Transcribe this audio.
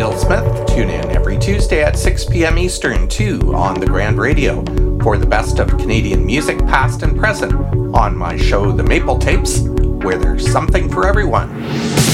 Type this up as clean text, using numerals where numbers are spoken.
Bill Smith. Tune in every Tuesday at 6 p.m. Eastern, too, on the Grand Radio for the best of Canadian music, past and present, on my show, The Maple Tapes, where there's something for everyone.